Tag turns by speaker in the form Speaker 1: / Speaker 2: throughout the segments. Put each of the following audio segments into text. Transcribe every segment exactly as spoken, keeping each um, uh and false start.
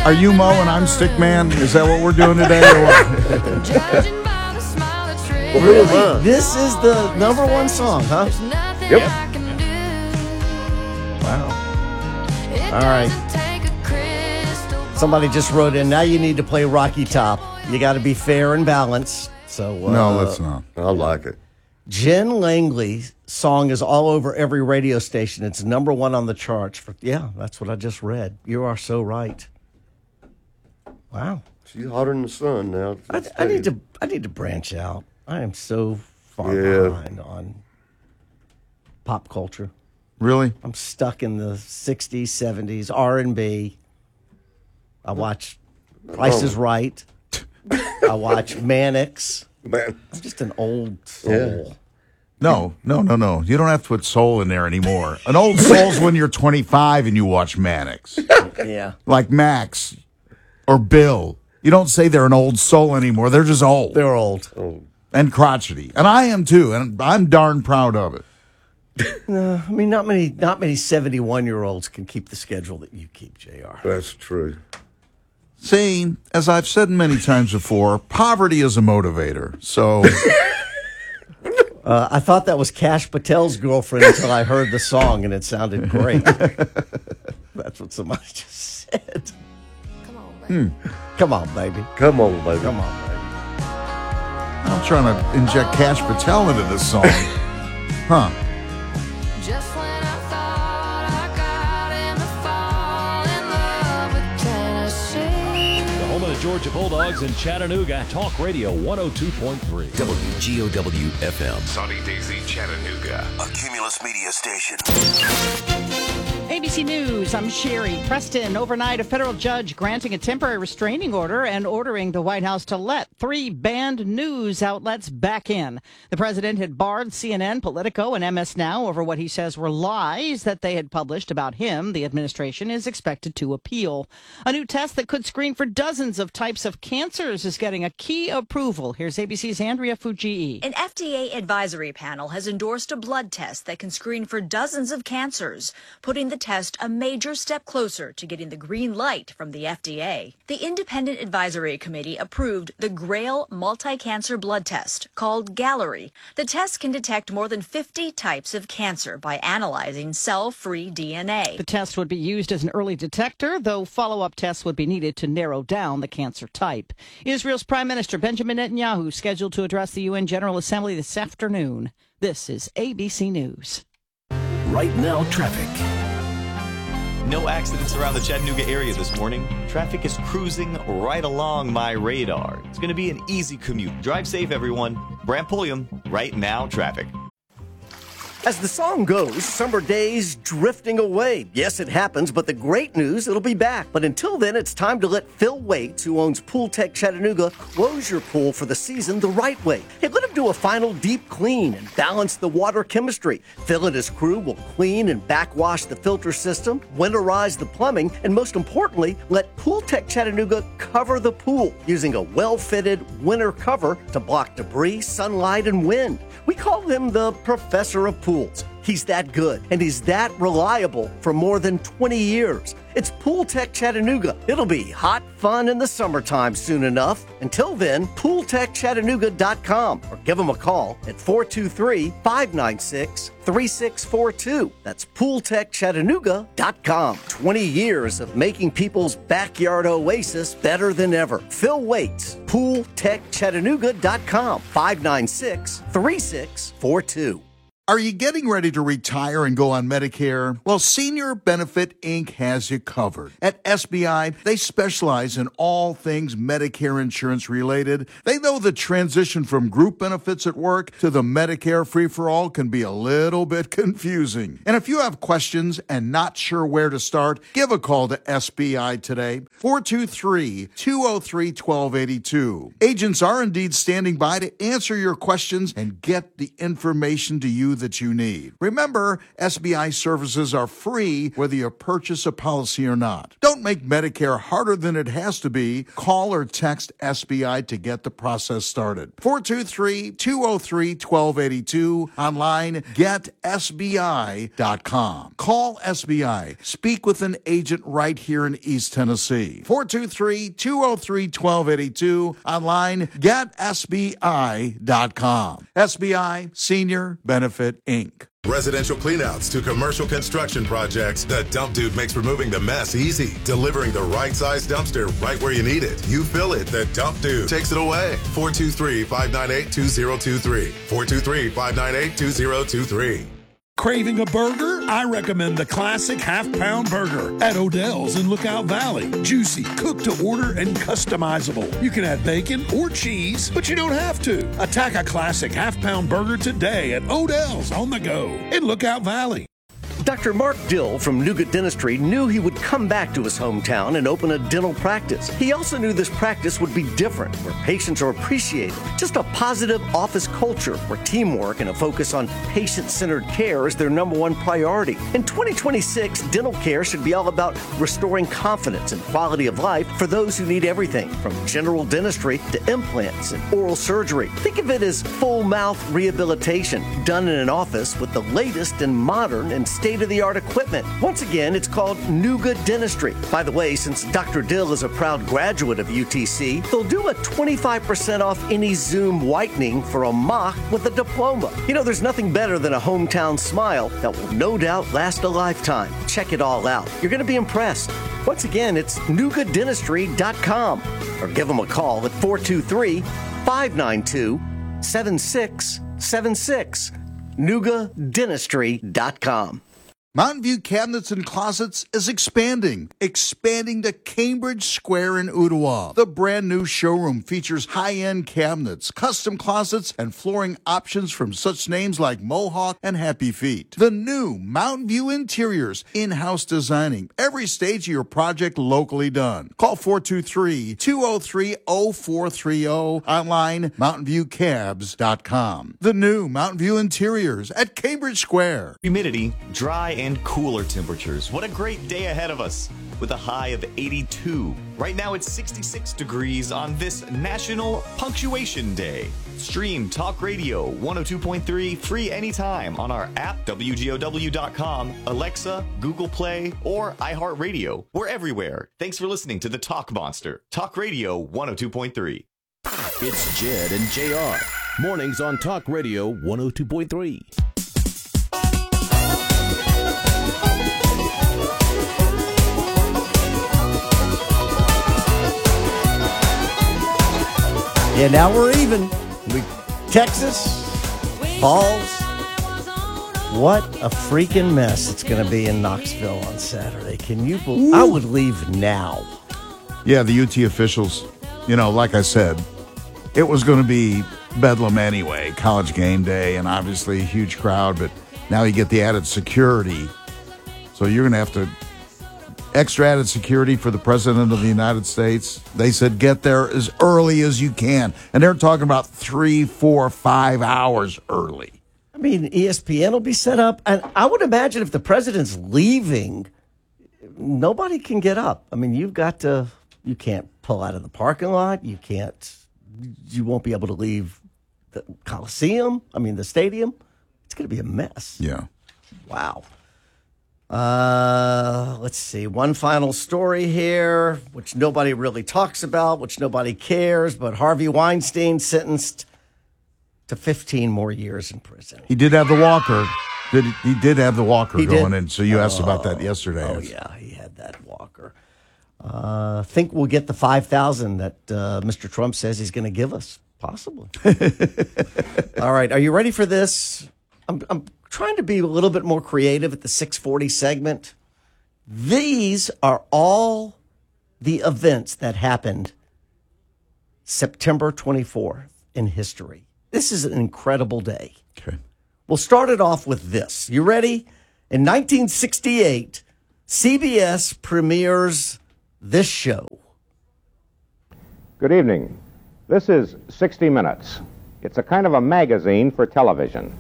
Speaker 1: Are you Mo and I'm Stickman? Is that what we're doing today? Or what?
Speaker 2: Really? This is the number one song, huh?
Speaker 3: Yep.
Speaker 2: Wow. All right. Somebody just wrote in, now you need to play Rocky Top. You got to be fair and balanced. So uh,
Speaker 1: No, let's not.
Speaker 3: I like it.
Speaker 2: Jen Langley's song is all over every radio station. It's number one on the charts. For, yeah, that's what I just read. You are so right. Wow.
Speaker 3: She's hotter than the sun now.
Speaker 2: I, I need to. I need to branch out. I am so far
Speaker 3: Yeah.
Speaker 2: behind on pop culture.
Speaker 1: Really?
Speaker 2: I'm stuck in the sixties, seventies, R and B. I watch Price is Right. I watch Mannix.
Speaker 3: Man.
Speaker 2: I'm just an old soul.
Speaker 1: No, no, no, no. You don't have to put soul in there anymore. An old soul's when you're twenty-five and you watch Mannix.
Speaker 2: Yeah.
Speaker 1: Like Max or Bill. You don't say they're an old soul anymore. They're just old.
Speaker 2: They're old.
Speaker 1: And crotchety. And I am too, and I'm darn proud of it.
Speaker 2: No, I mean, not many, not many seventy-one-year-olds can keep the schedule that you keep, J R.
Speaker 3: That's true.
Speaker 1: See, as I've said many times before, poverty is a motivator. So,
Speaker 2: Uh, I thought that was Kash Patel's girlfriend until I heard the song, and it sounded great. That's what somebody just said.
Speaker 4: Come on, baby.
Speaker 2: Come on, baby.
Speaker 3: Come on, baby.
Speaker 2: Come on, baby.
Speaker 1: I'm trying to inject Kash Patel into this song. Huh.
Speaker 4: Just when I thought I got him to fall in love with Tennessee.
Speaker 5: The home of the Georgia Bulldogs in Chattanooga. Talk Radio one oh two point three.
Speaker 6: W G O W F M.
Speaker 7: Sunny Daisy, Chattanooga.
Speaker 6: A Cumulus Media Station.
Speaker 8: A B C News, I'm Sherry Preston. Overnight, a federal judge granting a temporary restraining order and ordering the White House to let three banned news outlets back in. The president had barred C N N, Politico, and M S Now over what he says were lies that they had published about him. The administration is expected to appeal. A new test that could screen for dozens of types of cancers is getting a key approval. Here's A B C's Andrea Fujii.
Speaker 9: An F D A advisory panel has endorsed a blood test that can screen for dozens of cancers, putting the test a major step closer to getting the green light from the F D A. The Independent Advisory Committee approved the GRAIL multi-cancer blood test, called Gallery. The test can detect more than fifty types of cancer by analyzing cell-free D N A.
Speaker 8: The test would be used as an early detector, though follow-up tests would be needed to narrow down the cancer type. Israel's Prime Minister Benjamin Netanyahu scheduled to address the U N General Assembly this afternoon. This is A B C News.
Speaker 6: Right now, traffic.
Speaker 10: No accidents around the Chattanooga area this morning. Traffic is cruising right along my radar. It's going to be an easy commute. Drive safe, everyone. Brant Pulliam, Right Now Traffic.
Speaker 2: As the song goes, summer days drifting away. Yes, it happens, but the great news, it'll be back. But until then, it's time to let Phil Waits, who owns Pool Tech Chattanooga, close your pool for the season the right way. Hey, let him do a final deep clean and balance the water chemistry. Phil and his crew will clean and backwash the filter system, winterize the plumbing, and most importantly, let Pool Tech Chattanooga cover the pool using a well-fitted winter cover to block debris, sunlight, and wind. We call him the Professor of Pools. He's that good, and he's that reliable for more than twenty years. It's Pool Tech Chattanooga. It'll be hot fun in the summertime soon enough. Until then, pool tech chattanooga dot com or give them a call at four two three, five nine six, three six four two. That's pool tech chattanooga dot com. twenty years of making people's backyard oasis better than ever. Phil Waits, pool tech chattanooga dot com, five nine six, three six four two.
Speaker 1: Are you getting ready to retire and go on Medicare? Well, Senior Benefit Incorporated has you covered. At S B I, they specialize in all things Medicare insurance related. They know the transition from group benefits at work to the Medicare free-for-all can be a little bit confusing. And if you have questions and not sure where to start, give a call to S B I today, four two three, two oh three, one two eight two. Agents are indeed standing by to answer your questions and get the information to you review that you need. Remember, S B I services are free whether you purchase a policy or not. Don't make Medicare harder than it has to be. Call or text S B I to get the process started. four two three, two oh three, one two eight two. Online, get S B I dot com. Call S B I. Speak with an agent right here in East Tennessee. four two three, two oh three, one two eight two. Online, get S B I dot com. S B I, Senior Benefit, Incorporated.
Speaker 11: Residential cleanouts to commercial construction projects, the Dump Dude makes removing the mess easy, delivering the right size dumpster right where you need it. You fill it, the Dump Dude takes it away. four two three, five nine eight, two oh two three. four two three, five nine eight, two oh two three.
Speaker 12: Craving a burger? I recommend the classic half-pound burger at Odell's in Lookout Valley. Juicy, cooked to order, and customizable. You can add bacon or cheese, but you don't have to. Attack a classic half-pound burger today at Odell's on the go in Lookout Valley.
Speaker 2: Doctor Mark Dill from Nougat Dentistry knew he would come back to his hometown and open a dental practice. He also knew this practice would be different, where patients are appreciated. Just a positive office culture where teamwork and a focus on patient-centered care is their number one priority. In twenty twenty-six, dental care should be all about restoring confidence and quality of life for those who need everything, from general dentistry to implants and oral surgery. Think of it as full mouth rehabilitation done in an office with the latest and modern and state-of-the-art equipment. Once again, it's called Nougat Dentistry. By the way, since Doctor Dill is a proud graduate of U T C, they'll do a twenty-five percent off any Zoom whitening for a mock with a diploma. You know, there's nothing better than a hometown smile that will no doubt last a lifetime. Check it all out. You're going to be impressed. Once again, it's nougat dentistry dot com or give them a call at four two three, five nine two, seven six seven six. nougat dentistry dot com.
Speaker 1: Mountain View Cabinets and Closets is expanding, expanding to Cambridge Square in Ottawa. The brand new showroom features high-end cabinets, custom closets, and flooring options from such names like Mohawk and Happy Feet. The new Mountain View Interiors, in-house designing, every stage of your project locally done. Call four two three, two oh three, oh four three oh, online, mountain view cabs dot com. The new Mountain View Interiors at Cambridge Square.
Speaker 10: Humidity, dry and cooler temperatures. What a great day ahead of us with a high of eighty-two. Right now it's sixty-six degrees on this National Punctuation Day. Stream Talk Radio one oh two point three free anytime on our app, W G O W dot com, Alexa, Google Play, or iHeartRadio. We're everywhere. Thanks for listening to the Talk Monster. Talk Radio one oh two point three.
Speaker 6: It's Jed and J R. Mornings on Talk Radio one oh two point three.
Speaker 2: Yeah, now we're even. We Texas, Balls. What a freaking mess it's going to be in Knoxville on Saturday. Can you believe? I would leave now.
Speaker 1: Yeah, the U T officials, you know, like I said, it was going to be bedlam anyway, college game day, and obviously a huge crowd, but now you get the added security. So you're going to have to extra added security for the President of the United States. They said get there as early as you can. And they're talking about three, four, five hours early.
Speaker 2: I mean, E S P N will be set up. And I would imagine if the president's leaving, nobody can get up. I mean, you've got to, you can't pull out of the parking lot. You can't, you won't be able to leave the Coliseum. I mean, the stadium. It's going to be a mess.
Speaker 1: Yeah.
Speaker 2: Wow. Uh, let's see. One final story here, which nobody really talks about, which nobody cares, but Harvey Weinstein sentenced to fifteen more years in prison.
Speaker 1: He did have the walker. Did he did have the walker
Speaker 2: He
Speaker 1: going
Speaker 2: did?
Speaker 1: in? So you asked
Speaker 2: Oh.
Speaker 1: about that yesterday.
Speaker 2: Oh, yeah, he had that walker. Uh, I think we'll get the five thousand that uh, Mister Trump says he's going to give us. Possibly. All right. Are you ready for this? I'm, I'm trying to be a little bit more creative at the six forty segment. These are all the events that happened September twenty-fourth in history. This is an incredible day.
Speaker 1: Okay.
Speaker 2: We'll start it off with this. You ready? In nineteen sixty-eight, C B S premieres this show.
Speaker 13: Good evening. This is sixty minutes. It's a kind of a magazine for television.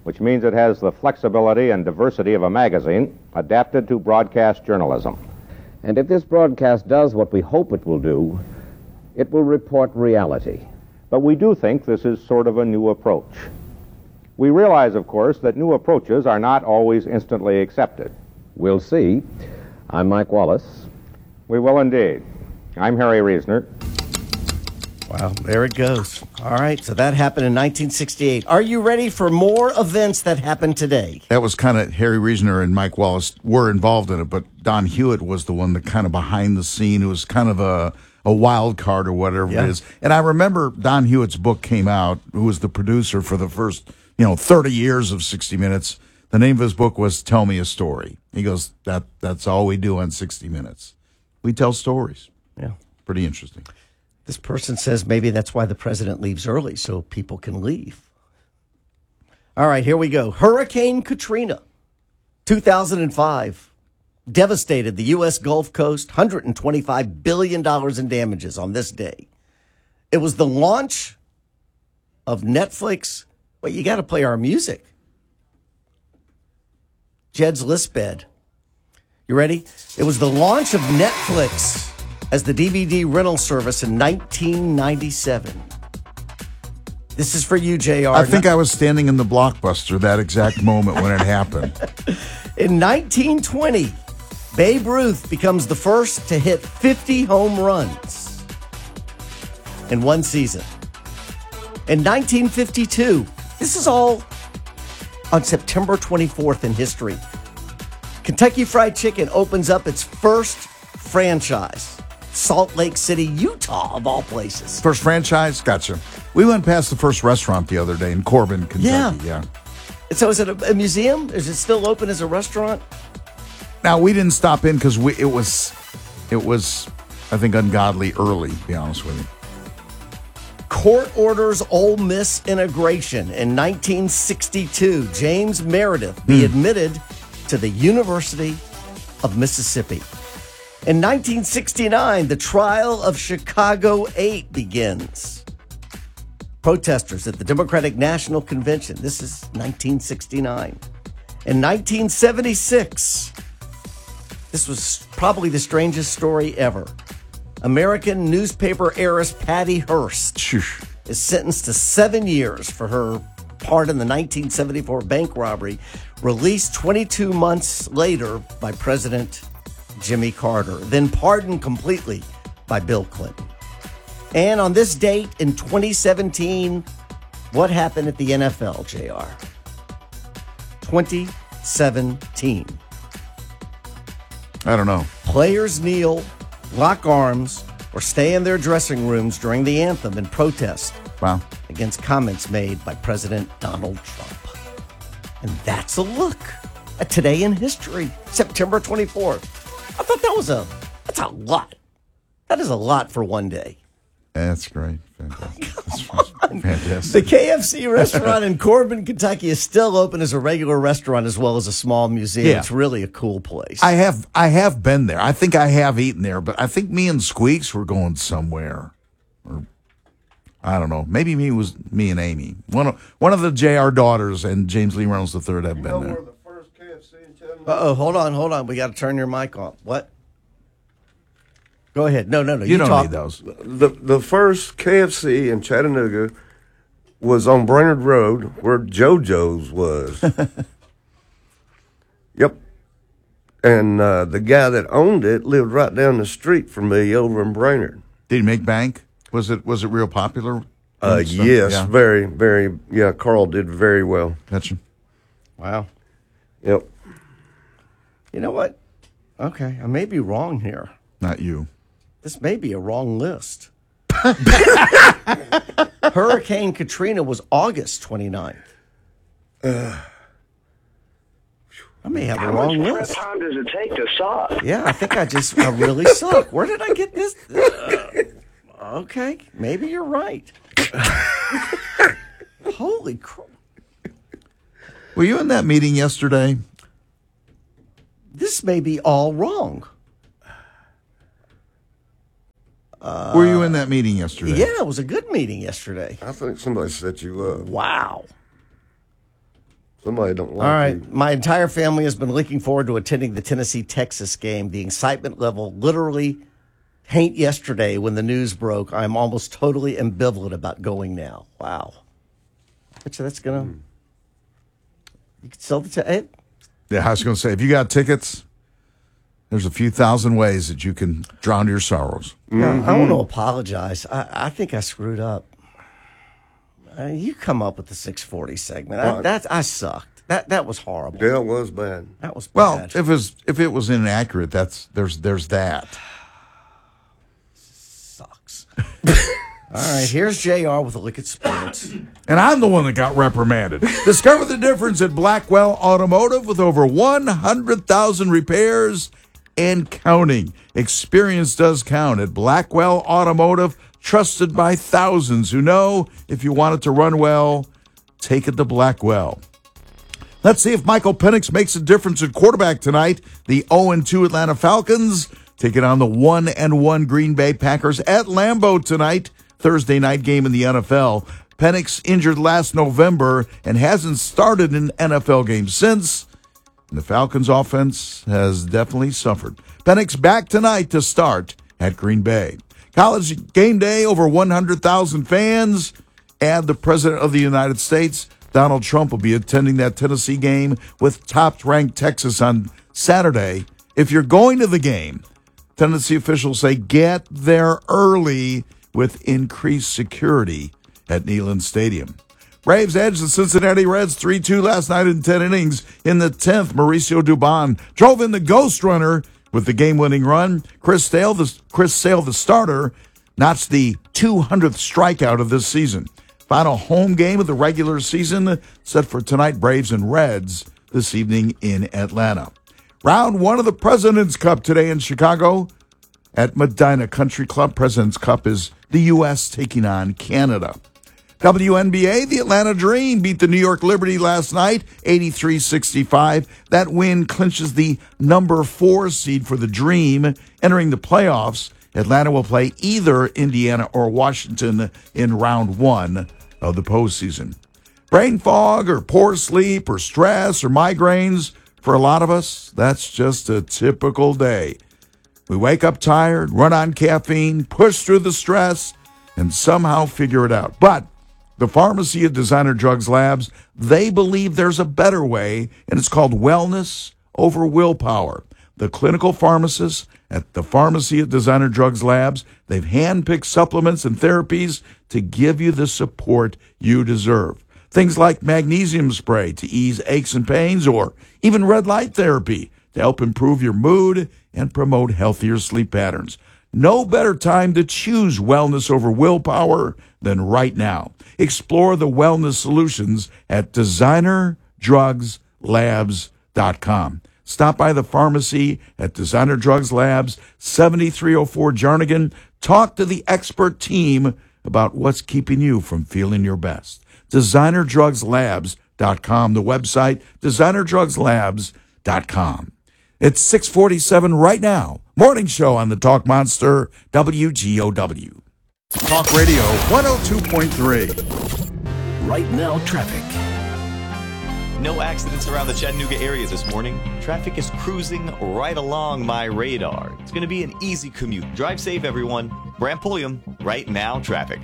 Speaker 13: which means it has the flexibility and diversity of a magazine adapted to broadcast journalism. And if this broadcast does what we hope it will do, it will report reality. But we do think this is sort of a new approach. We realize, of course, that new approaches are not always instantly accepted. We'll see. I'm Mike Wallace. We will indeed. I'm Harry Reasoner.
Speaker 2: Wow, there it goes. All right, so that happened in nineteen sixty-eight. Are you ready for more events that happened today?
Speaker 1: That was kind of Harry Reasoner and Mike Wallace were involved in it, but Don Hewitt was the one that kind of behind the scene. It was kind of a, a wild card or whatever
Speaker 2: Yeah.
Speaker 1: it is. And I remember Don Hewitt's book came out, who was the producer for the first, you know, thirty years of sixty minutes. The name of his book was Tell Me a Story. He goes, that that's all we do on sixty minutes. We tell stories.
Speaker 2: Yeah.
Speaker 1: Pretty interesting.
Speaker 2: This person says maybe that's why the president leaves early, so people can leave. All right, here we go. Hurricane Katrina, two thousand five, devastated the U S Gulf Coast, one hundred twenty-five billion dollars in damages on this day. It was the launch of Netflix. Well, you got to play our music. Jed's list bed. You ready? It was the launch of Netflix as the D V D rental service in nineteen ninety-seven. This is for you, J R.
Speaker 1: I think I was standing in the Blockbuster that exact moment when it happened.
Speaker 2: In nineteen twenty, Babe Ruth becomes the first to hit fifty home runs in one season. In nineteen fifty-two, this is all on September twenty-fourth in history. Kentucky Fried Chicken opens up its first franchise. Salt Lake City, Utah, of all places.
Speaker 1: First franchise? Gotcha. We went past the first restaurant the other day in Corbin, Kentucky.
Speaker 2: Yeah.
Speaker 1: yeah.
Speaker 2: So is it a, a museum? Is it still open as a restaurant?
Speaker 1: Now, we didn't stop in because it was, it was, I think, ungodly early, to be honest with you.
Speaker 2: Court orders Ole Miss integration in nineteen sixty-two. James Meredith be admitted to the University of Mississippi. In nineteen sixty-nine, the trial of Chicago eight begins. Protesters at the Democratic National Convention. This is nineteen sixty-nine. In nineteen seventy-six, this was probably the strangest story ever. American newspaper heiress Patty Hearst is sentenced to seven years for her part in the nineteen seventy-four bank robbery, released twenty-two months later by President Jimmy Carter, then pardoned completely by Bill Clinton. And on this date in twenty seventeen, what happened at the N F L, J R? twenty seventeen.
Speaker 1: I don't know.
Speaker 2: Players kneel, lock arms, or stay in their dressing rooms during the anthem in protest
Speaker 1: Wow.
Speaker 2: against comments made by President Donald Trump. And that's a look at today in history, September twenty-fourth. I thought that was a, that's a lot. That is a lot for one day.
Speaker 1: That's great. Fantastic. That's
Speaker 2: The
Speaker 1: fantastic.
Speaker 2: K F C restaurant in Corbin, Kentucky is still open as a regular restaurant as well as a small museum.
Speaker 1: Yeah.
Speaker 2: It's really a cool place.
Speaker 1: I have I have been there. I think I have eaten there, but I think me and Squeaks were going somewhere. Or I don't know. Maybe me was me and Amy. One of one of the J R daughters and James Lee Reynolds the third have been there.
Speaker 2: Uh-oh, hold on, hold on. We got to turn your mic off. What? Go ahead. No, no, no.
Speaker 1: You,
Speaker 2: You,
Speaker 1: don't
Speaker 2: talk.
Speaker 1: need those.
Speaker 3: The the first K F C in Chattanooga was on Brainerd Road where JoJo's was. Yep. And uh, the guy that owned it lived right down the street from me over in Brainerd.
Speaker 1: Did he make bank? Was it was it real popular?
Speaker 3: Uh,
Speaker 1: And stuff?
Speaker 3: yes,
Speaker 1: Yeah.
Speaker 3: very, very. Yeah, Carl did very well.
Speaker 1: Gotcha.
Speaker 2: Wow.
Speaker 3: Yep.
Speaker 2: You know what? Okay, I may be wrong here.
Speaker 1: Not you.
Speaker 2: This may be a wrong list. Hurricane Katrina was August twenty-ninth.
Speaker 3: Uh,
Speaker 2: I may have a wrong list.
Speaker 14: time does it take to suck?
Speaker 2: Yeah, I think I just I really suck. Where did I get this? Uh, okay, maybe you're right. Holy crap.
Speaker 1: Were you in that meeting yesterday?
Speaker 2: This may be all wrong. Uh,
Speaker 1: Were you in that meeting yesterday?
Speaker 2: Yeah, it was a good meeting yesterday.
Speaker 3: I think somebody set you up.
Speaker 2: Wow.
Speaker 3: Somebody don't like
Speaker 2: All right.
Speaker 3: you.
Speaker 2: My entire family has been looking forward to attending the Tennessee-Texas game. The excitement level literally taint yesterday when the news broke. I'm almost totally ambivalent about going now. Wow. I bet you that's going to... You can sell the ticket.
Speaker 1: Yeah, I was going to say, if you got tickets, there's a few thousand ways that you can drown your sorrows.
Speaker 2: Yeah, I want to apologize. I, I think I screwed up. Uh, you come up with the six forty segment. I,
Speaker 3: Right.
Speaker 2: that I sucked. That that was horrible.
Speaker 3: Yeah, it was bad.
Speaker 2: That was
Speaker 1: Well,
Speaker 2: bad.
Speaker 1: if it was if it was inaccurate, that's there's there's that.
Speaker 2: Sucks. All right, here's J R with a look at sports.
Speaker 1: And I'm the one that got reprimanded. Discover the difference at Blackwell Automotive with over one hundred thousand repairs and counting. Experience does count at Blackwell Automotive, trusted by thousands who know if you want it to run well, take it to Blackwell. Let's see if Michael Penix makes a difference at quarterback tonight. The oh and two Atlanta Falcons taking on the one and one Green Bay Packers at Lambeau tonight. Thursday night game in the N F L. Penix injured last November and hasn't started an N F L game since. And the Falcons offense has definitely suffered. Penix back tonight to start at Green Bay. College game day, over one hundred thousand fans. And the President of the United States, Donald Trump, will be attending that Tennessee game with top-ranked Texas on Saturday. If you're going to the game, Tennessee officials say get there early with increased security at Neyland Stadium. Braves edged the Cincinnati Reds three two last night in ten innings. In the tenth, Mauricio Dubon drove in the ghost runner with the game-winning run. Chris Sale, the, Chris Sale, the starter, notched the two hundredth strikeout of this season. Final home game of the regular season set for tonight, Braves and Reds this evening in Atlanta. Round one of the President's Cup today in Chicago at Medina Country Club. President's Cup is the U S taking on Canada. W N B A, the Atlanta Dream beat the New York Liberty last night, eighty-three sixty-five. That win clinches the number four seed for the Dream. Entering the playoffs, Atlanta will play either Indiana or Washington in round one of the postseason. Brain fog or poor sleep or stress or migraines, for a lot of us, that's just a typical day. We wake up tired, run on caffeine, push through the stress, and somehow figure it out. But the pharmacy at Designer Drugs Labs, they believe there's a better way, and it's called wellness over willpower. The clinical pharmacists at the pharmacy at Designer Drugs Labs, they've handpicked supplements and therapies to give you the support you deserve. Things like magnesium spray to ease aches and pains, or even red light therapy to help improve your mood and promote healthier sleep patterns. No better time to choose wellness over willpower than right now. Explore the wellness solutions at designer drugs labs dot com. Stop by the pharmacy at Designer Drugs Labs, seventy-three oh four Jarnigan. Talk to the expert team about what's keeping you from feeling your best. designer drugs labs dot com, the website, designer drugs labs dot com. It's six forty-seven right now. Morning show on the Talk Monster, W G O W. Talk Radio one oh two point three.
Speaker 5: Right now, traffic.
Speaker 10: No accidents around the Chattanooga area this morning. Traffic is cruising right along my radar. It's going to be an easy commute. Drive safe, everyone. Brant Pulliam, right now, traffic.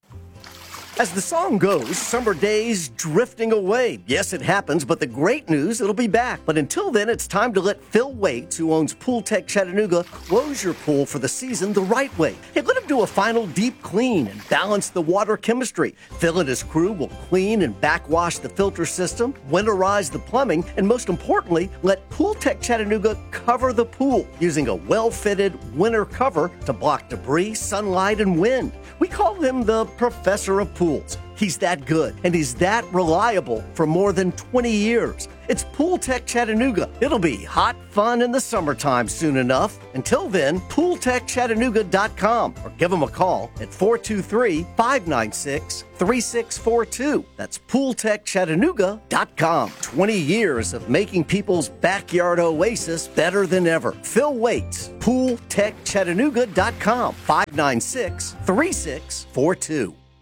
Speaker 2: As the song goes, summer days drifting away. Yes, it happens, but the great news, it'll be back. But until then, it's time to let Phil Waits, who owns Pool Tech Chattanooga, close your pool for the season the right way. Hey, let him do a final deep clean and balance the water chemistry. Phil and his crew will clean and backwash the filter system, winterize the plumbing, and most importantly, let Pool Tech Chattanooga cover the pool using a well-fitted winter cover to block debris, sunlight, and wind. We call him the Professor of Pools. He's that good, and he's that reliable for more than twenty years. It's Pool Tech Chattanooga. It'll be hot fun in the summertime soon enough. Until then, pool tech chattanooga dot com or give them a call at four two three, five nine six, three six four two. That's pool tech chattanooga dot com. twenty years of making people's backyard oasis better than ever. Phil Waits, pool tech chattanooga dot com, five nine six, three six four two.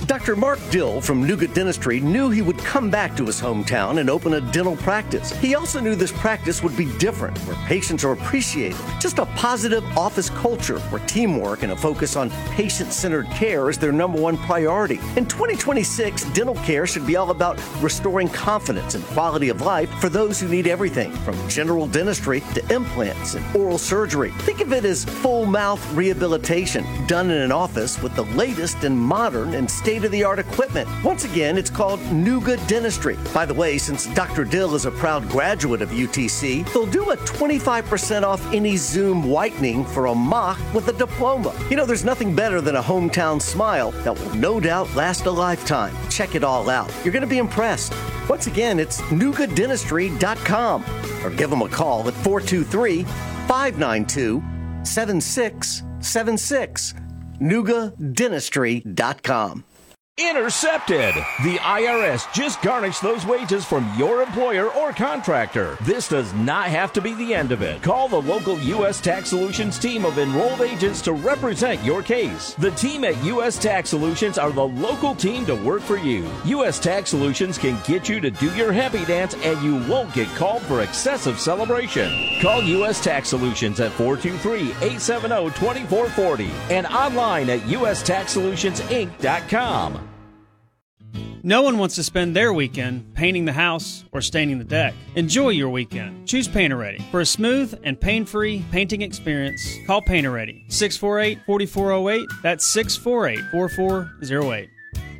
Speaker 2: Doctor Mark Dill from Nuga Dentistry knew he would come back to his hometown and open a dental practice. He also knew this practice would be different, where patients are appreciated. Just a positive office culture where teamwork and a focus on patient-centered care is their number one priority. In twenty twenty-six, dental care should be all about restoring confidence and quality of life for those who need everything, from general dentistry to implants and oral surgery. Think of it as full mouth rehabilitation done in an office with the latest and modern and state-of-the-art equipment. Once again, it's called Nuga Dentistry. By the way, since Doctor Dill is a proud graduate of U T C, they'll do a twenty-five percent off any Zoom whitening for a mock with a diploma. You know, there's nothing better than a hometown smile that will no doubt last a lifetime. Check it all out. You're going to be impressed. Once again, it's nuga dentistry dot com or give them a call at four two three, five nine two, seven six seven six. nuga dentistry dot com.
Speaker 5: Intercepted! The I R S just garnished those wages from your employer or contractor. This does not have to be the end of it. Call the local U S Tax Solutions team of enrolled agents to represent your case. The team at U S Tax Solutions are the local team to work for you. U S Tax Solutions can get you to do your happy dance and you won't get called for excessive celebration. Call U S Tax Solutions at four two three, eight seven zero, two four four zero and online at U S tax solutions inc dot com.
Speaker 15: No one wants to spend their weekend painting the house or staining the deck. Enjoy your weekend. Choose Painter Ready. For a smooth and pain-free painting experience, call Painter Ready. six four eight, four four zero eight. That's six four eight, four four zero eight.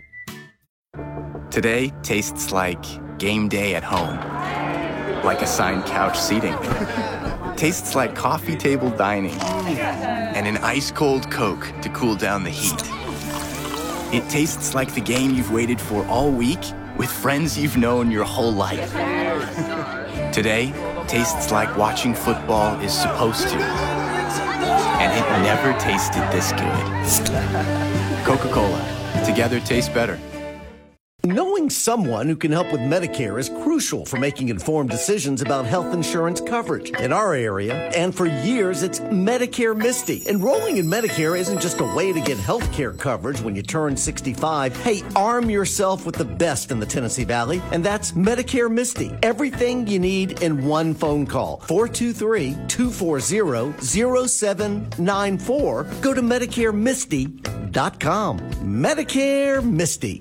Speaker 16: Today tastes like game day at home. Like assigned couch seating. Tastes like coffee table dining. And an ice-cold Coke to cool down the heat. It tastes like the game you've waited for all week with friends you've known your whole life. Today tastes like watching football is supposed to. And it never tasted this good. Coca-Cola. Together tastes better.
Speaker 2: Knowing someone who can help with Medicare is crucial for making informed decisions about health insurance coverage. In our area, and for years, it's Medicare Misty. Enrolling in Medicare isn't just a way to get health care coverage when you turn sixty-five. Hey, arm yourself with the best in the Tennessee Valley, and that's Medicare Misty. Everything you need in one phone call. four two three, two four zero, zero seven nine four. Go to medicare misty dot com. Medicare Misty.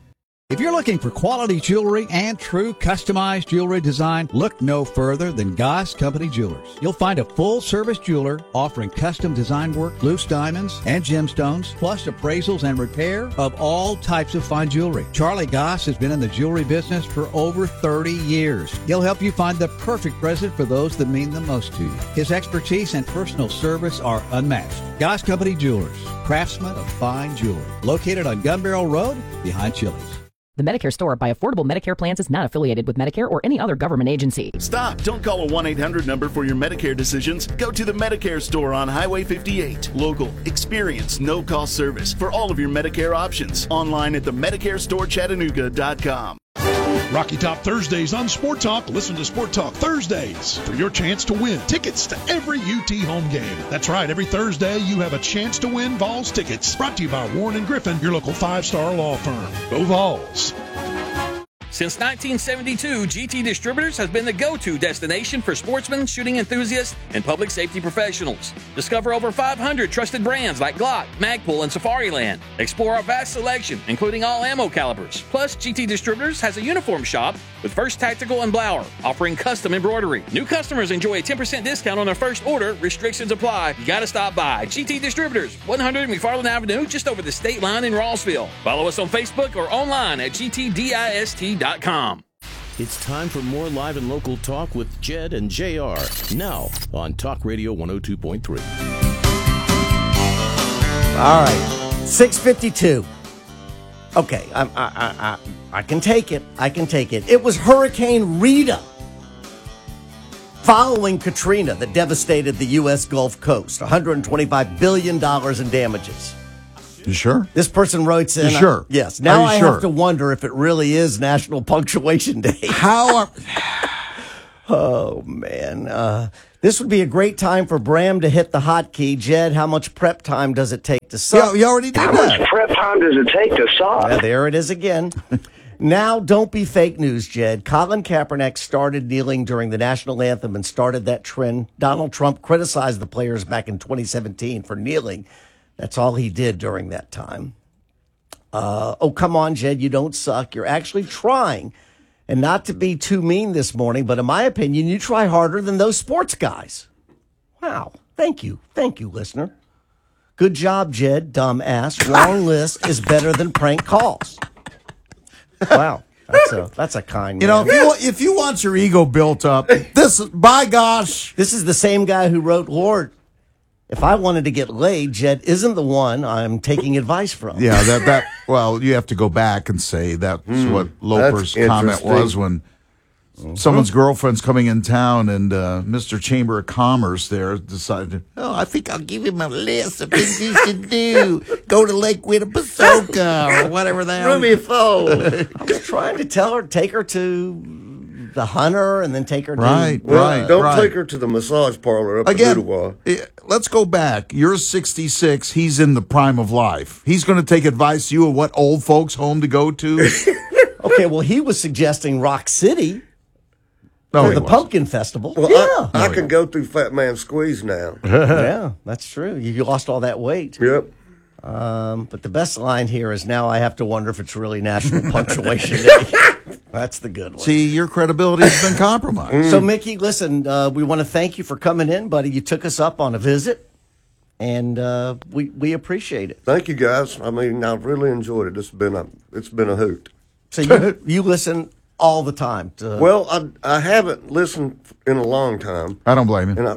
Speaker 17: If you're looking for quality jewelry and true customized jewelry design, look no further than Goss Company Jewelers. You'll find a full-service jeweler offering custom design work, loose diamonds, and gemstones, plus appraisals and repair of all types of fine jewelry. Charlie Goss has been in the jewelry business for over thirty years. He'll help you find the perfect present for those that mean the most to you. His expertise and personal service are unmatched. Goss Company Jewelers, craftsmen of fine jewelry. Located on Gun Barrel Road, behind Chili's.
Speaker 18: The Medicare Store by Affordable Medicare Plans is not affiliated with Medicare or any other government agency.
Speaker 19: Stop! Don't call a one eight hundred number for your Medicare decisions. Go to the Medicare Store on Highway fifty-eight. Local, experienced, no-cost service for all of your Medicare options. Online at the medicare store chattanooga dot com.
Speaker 12: Rocky Top Thursdays on Sport Talk. Listen to Sport Talk Thursdays for your chance to win tickets to every U T home game. That's right, every Thursday you have a chance to win Vols tickets. Brought to you by Warren and Griffin, your local five-star law firm. Go Vols.
Speaker 20: Since nineteen seventy-two, G T Distributors has been the go-to destination for sportsmen, shooting enthusiasts, and public safety professionals. Discover over five hundred trusted brands like Glock, Magpul, and Safariland. Explore our vast selection, including all ammo calibers. Plus, G T Distributors has a uniform shop with First Tactical and Blower, offering custom embroidery. New customers enjoy a ten percent discount on their first order. Restrictions apply. You gotta stop by. G T Distributors, one hundred McFarland Avenue, just over the state line in Rossville. Follow us on Facebook or online at g t dist dot com.
Speaker 6: It's time for more live and local talk with Jed and J R. Now on Talk Radio one oh two point three.
Speaker 2: All right, six fifty-two. Okay, I, I, I, I, I can take it. I can take it. It was Hurricane Rita following Katrina that devastated the U S Gulf Coast. one hundred twenty-five billion dollars in damages.
Speaker 1: You sure?
Speaker 2: This person writes in.
Speaker 1: You sure?
Speaker 2: I, yes. Now I
Speaker 1: sure?
Speaker 2: have to wonder if it really is National Punctuation Day.
Speaker 1: How are...
Speaker 2: Oh, man. Uh, this would be a great time for Bram to hit the hotkey. Jed, how much prep time does it take to suck?
Speaker 1: Yeah, you already did
Speaker 14: How
Speaker 1: that.
Speaker 14: much prep time does it take to sock?
Speaker 2: Yeah, there it is again. Now, don't be fake news, Jed. Colin Kaepernick started kneeling during the national anthem and started that trend. Donald Trump criticized the players back in twenty seventeen for kneeling. That's all he did during that time. Uh, oh, come on, Jed, you don't suck. You're actually trying. And not to be too mean this morning, but in my opinion, you try harder than those sports guys. Wow. Thank you. Thank you, listener. Good job, Jed, dumb ass. Long list is better than prank calls. Wow. That's a, that's a kind
Speaker 1: You
Speaker 2: man.
Speaker 1: know, if you, if you want your ego built up, this, by gosh.
Speaker 2: This is the same guy who wrote, Lord, if I wanted to get laid, Jed isn't the one I'm taking advice from.
Speaker 1: Yeah, that, that, well, you have to go back and say that's
Speaker 3: Mm,
Speaker 1: what Loper's
Speaker 3: that's
Speaker 1: comment
Speaker 3: interesting.
Speaker 1: was when someone's girlfriend's coming in town and uh, Mister Chamber of Commerce there decided, oh, I think I'll give him a list of things he should do. Go to Lake Winnepesaukah or whatever the hell.
Speaker 2: Ruby Falls. I was trying to tell her, take her to the Hunter and then take her to...
Speaker 1: Right,
Speaker 3: Well,
Speaker 1: right,
Speaker 3: don't
Speaker 1: right.
Speaker 3: take her to the massage parlor up
Speaker 1: Again,
Speaker 3: in Ottawa.
Speaker 1: eh, let's go back. You're sixty-six. He's in the prime of life. He's going to take advice to you of what old folks' home to go to.
Speaker 2: Okay, well, he was suggesting Rock City
Speaker 1: No,
Speaker 2: for
Speaker 1: he
Speaker 2: the
Speaker 1: wasn't.
Speaker 2: Pumpkin Festival.
Speaker 3: Well,
Speaker 2: yeah.
Speaker 3: I, I can go through Fat Man Squeeze now.
Speaker 2: Yeah, that's true. You you lost all that weight.
Speaker 3: Yep.
Speaker 2: Um, but the best line here is now I have to wonder if it's really National Punctuation Day. That's the good one.
Speaker 1: See, your credibility has been compromised.
Speaker 2: So, Mickey, listen, uh, we want to thank you for coming in, buddy. You took us up on a visit, and uh, we we appreciate it.
Speaker 3: Thank you, guys. I mean, I've really enjoyed it. It's been a it's been a hoot.
Speaker 2: So you you listen all the time. To,
Speaker 3: Well, I I haven't listened in a long time,
Speaker 1: I don't blame you.
Speaker 3: and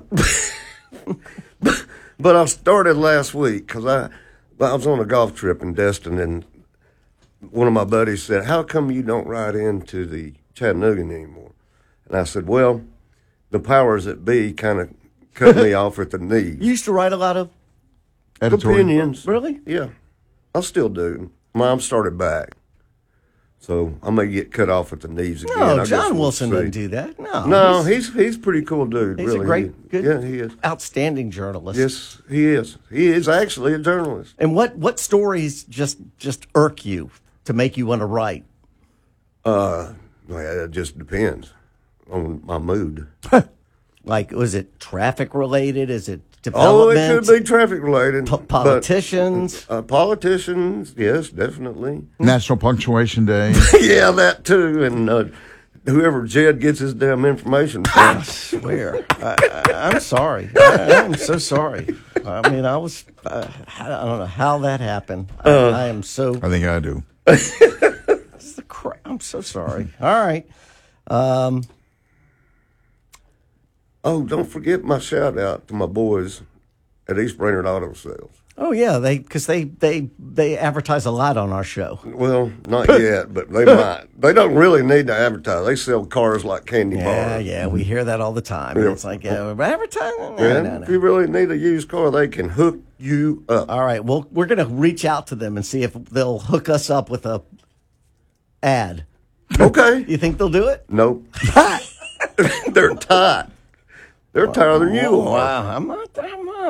Speaker 3: I but I started last week because I I was on a golf trip in Destin, and one of my buddies said, "How come you don't ride into the Chattanooga anymore?" And I said, "Well, the powers that be kind of cut me off at the knees."
Speaker 2: you used to write a lot of
Speaker 1: Editorial.
Speaker 3: Opinions.
Speaker 2: really.
Speaker 3: Yeah, I still do. Mom started back, so I may get cut off at the knees again. I
Speaker 2: No,
Speaker 3: guess
Speaker 2: John
Speaker 3: we'll
Speaker 2: Wilson
Speaker 3: see.
Speaker 2: didn't do that. No,
Speaker 3: No, he's he's a pretty cool dude.
Speaker 2: he's
Speaker 3: really.
Speaker 2: a great,
Speaker 3: He-
Speaker 2: good,
Speaker 3: Yeah, he is.
Speaker 2: outstanding journalist.
Speaker 3: Yes, he is. He is actually a journalist.
Speaker 2: And what what stories just just irk you to make you want to write?
Speaker 3: Uh, well, it just depends on my mood.
Speaker 2: Like, was it traffic related? Is it
Speaker 3: Oh, it
Speaker 2: development?
Speaker 3: could be traffic related.
Speaker 2: Po-
Speaker 3: but,
Speaker 2: politicians?
Speaker 3: uh, politicians, yes, definitely.
Speaker 1: National Punctuation Day.
Speaker 3: Yeah, that too. And uh, whoever Jed gets his damn information from.
Speaker 2: I swear. I, I, I'm sorry. I, I'm so sorry. I mean, I was. Uh, I don't know how that happened. I,
Speaker 3: Uh,
Speaker 2: I am so.
Speaker 1: I think I do.
Speaker 2: That's the cra- I'm so sorry. All right. Um,
Speaker 3: Oh, don't forget my shout out to my boys at East Brainerd Auto Sales.
Speaker 2: oh yeah, they because they they they advertise a lot on our show.
Speaker 3: Well, not yet, but they might. They don't really need to advertise. They sell cars like candy
Speaker 2: Yeah,
Speaker 3: bars.
Speaker 2: yeah, we hear that all the time.
Speaker 3: Yeah.
Speaker 2: It's like uh, advertising. No,
Speaker 3: And
Speaker 2: no, no.
Speaker 3: if you really need a used car, they can hook you up.
Speaker 2: All right. Well, we're going to reach out to them and see if they'll hook us up with a ad.
Speaker 3: Okay.
Speaker 2: You think they'll do it?
Speaker 3: Nope. They're tight. They're tighter than you
Speaker 2: Oh,
Speaker 3: are.
Speaker 2: wow. I'm not. I'm not.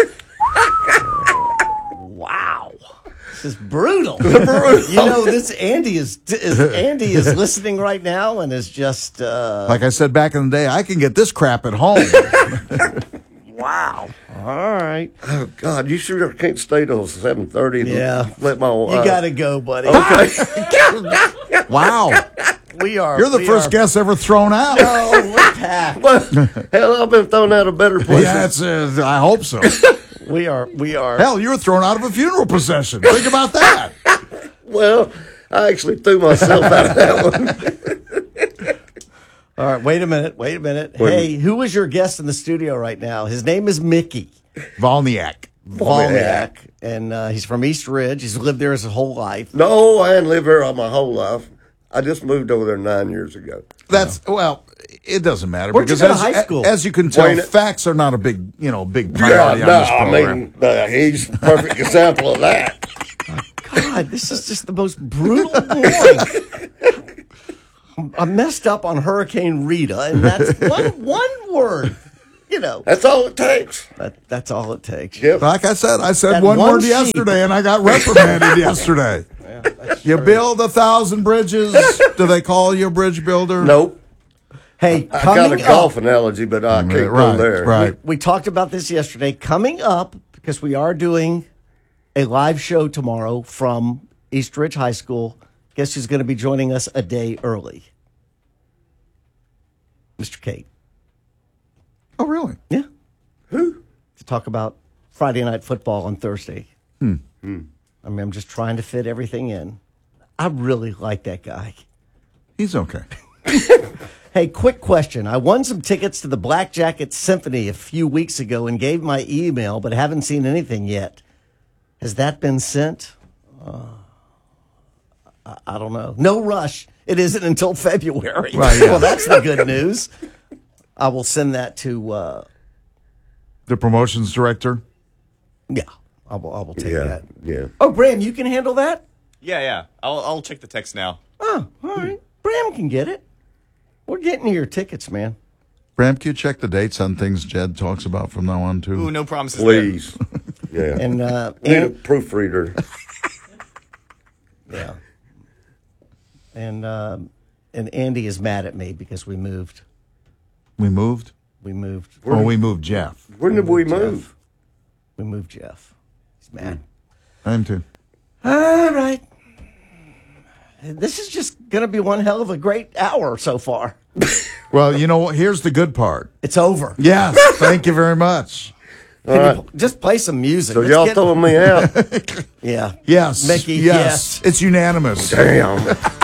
Speaker 2: Wow. This is brutal.
Speaker 3: Brutal.
Speaker 2: You know, this Andy is, is Andy is listening right now and is just uh,
Speaker 1: Like I said back in the day, I can get this crap at home.
Speaker 2: wow. All right.
Speaker 3: Oh God, you sure can't stay till seven thirty?
Speaker 2: Yeah.
Speaker 3: Let my
Speaker 2: You
Speaker 3: uh,
Speaker 2: got to go, buddy.
Speaker 3: Okay.
Speaker 1: Wow.
Speaker 2: We are.
Speaker 1: You're the
Speaker 2: we
Speaker 1: first
Speaker 2: are,
Speaker 1: guest ever thrown out.
Speaker 2: Oh, we're packed.
Speaker 3: Well, hell, I've been thrown out of better places.
Speaker 1: Yeah, that's, uh, I hope so.
Speaker 2: We are. We are.
Speaker 1: Hell, you were thrown out of a funeral procession. Think about that.
Speaker 3: Well, I actually threw myself out of that one.
Speaker 2: All right. Wait a minute. Wait a minute.
Speaker 3: Wait a
Speaker 2: Hey, who is your guest in the studio right now? His name is Mickey
Speaker 1: Volniak.
Speaker 2: Volniak, and uh, he's from East Ridge. He's lived there his whole life.
Speaker 3: No, I hadn't lived there all my whole life. I just moved over there nine years ago.
Speaker 1: That's, well, it doesn't matter.
Speaker 2: Where'd you
Speaker 1: because
Speaker 2: go to
Speaker 1: as,
Speaker 2: high school?
Speaker 1: as you can tell,
Speaker 3: Wayne-
Speaker 1: facts are not a big, you know, big
Speaker 3: Yeah,
Speaker 1: priority
Speaker 3: no,
Speaker 1: on this
Speaker 3: I
Speaker 1: program.
Speaker 3: mean, uh, he's a perfect example of that.
Speaker 2: God, this is just the most brutal morning. I messed up on Hurricane Rita, and that's one one word. You know,
Speaker 3: that's all it takes.
Speaker 2: That, that's all it takes.
Speaker 3: Yep.
Speaker 1: Like I said, I said
Speaker 2: That
Speaker 1: one,
Speaker 2: one
Speaker 1: word
Speaker 2: sheep.
Speaker 1: yesterday, and I got reprimanded yesterday. You build a thousand bridges. Do they call you a bridge builder?
Speaker 3: Nope.
Speaker 2: Hey,
Speaker 3: I got a
Speaker 2: coming
Speaker 3: golf
Speaker 2: up,
Speaker 3: analogy, but I can't go
Speaker 1: Right,
Speaker 3: there.
Speaker 1: right.
Speaker 2: we talked about this yesterday. Coming up, because we are doing a live show tomorrow from East Ridge High School. Guess who's going to be joining us a day early? Mister Kate.
Speaker 1: Oh, really?
Speaker 2: Yeah. Who? To talk about Friday Night Football on Thursday.
Speaker 1: Hmm.
Speaker 2: I mean, I'm just trying to fit everything in. I really like that guy.
Speaker 1: He's okay.
Speaker 2: Hey, quick question. I won some tickets to the Black Jacket Symphony a few weeks ago and gave my email, but haven't seen anything yet. Has that been sent? Uh, I, I don't know. No rush. It isn't until February.
Speaker 1: Right, yeah.
Speaker 2: Well, that's the good news. I will send that to... Uh,
Speaker 1: The promotions director?
Speaker 2: yeah, I will, I will take
Speaker 3: Yeah,
Speaker 2: that.
Speaker 3: yeah.
Speaker 2: Oh, Bram, you can handle that?
Speaker 10: Yeah, yeah. I'll I'll check the text now.
Speaker 2: Oh, all right. Bram can get it. We're getting your tickets, man.
Speaker 1: Bram, can you check the dates on things Jed talks about from now on, too?
Speaker 10: Ooh, no promises
Speaker 3: Please. Yeah.
Speaker 2: And uh,
Speaker 3: Need a
Speaker 2: and,
Speaker 3: proofreader.
Speaker 2: yeah, and um, and Andy is mad at me because we moved.
Speaker 1: We moved?
Speaker 2: We moved.
Speaker 1: Or we moved Jeff.
Speaker 3: When did we
Speaker 2: Jeff.
Speaker 3: move?
Speaker 2: We moved Jeff. He's mad.
Speaker 1: I am, too.
Speaker 2: All right. This is just going to be one hell of a great hour so far.
Speaker 1: Well, you know what? Here's the good part.
Speaker 2: It's over.
Speaker 1: Yes, thank you very much.
Speaker 2: Can
Speaker 3: All
Speaker 2: you
Speaker 3: right.
Speaker 2: pl- just play some music?
Speaker 3: So
Speaker 2: Let's
Speaker 3: y'all
Speaker 2: get-
Speaker 3: throwing me out.
Speaker 2: Yeah.
Speaker 1: Yes.
Speaker 2: Mickey,
Speaker 1: yes.
Speaker 2: yes.
Speaker 1: It's unanimous.
Speaker 3: Damn.